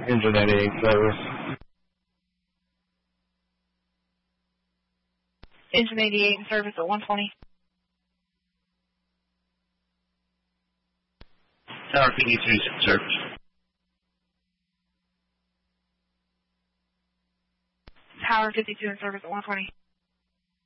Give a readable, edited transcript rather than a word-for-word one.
Engine 88 service. Engine 88 in service at 120. Tower 52 in service. Tower 52 in service at 120.